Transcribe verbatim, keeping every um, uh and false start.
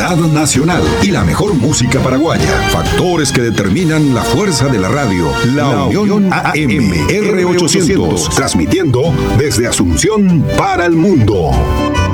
calidad nacional y la mejor música paraguaya. Factores que determinan la fuerza de la radio. La, la Unión A M R ochocientos, transmitiendo desde Asunción para el mundo.